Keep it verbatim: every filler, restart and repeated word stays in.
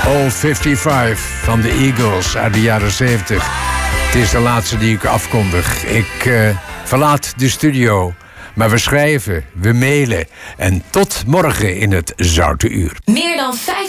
All vijfenvijftig van de Eagles uit de jaren zeventig. Het is de laatste die ik afkondig. Ik uh, verlaat de studio. Maar we schrijven, we mailen. En tot morgen in het Zoute Uur. Meer dan vijf